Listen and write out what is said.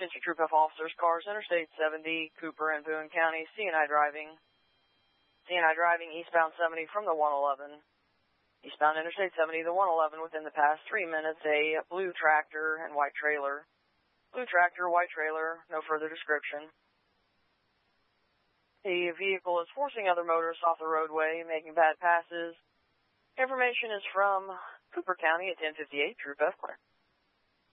Attention Troop F officers, cars, Interstate 70, Cooper and Boone County, CNI driving. CNI driving eastbound 70 from the 111. Eastbound Interstate 70, the 111 within the past 3 minutes, a blue tractor and white trailer. Blue tractor, white trailer, no further description. The vehicle is forcing other motorists off the roadway, making bad passes. Information is from Cooper County at 1058, Troop F clear.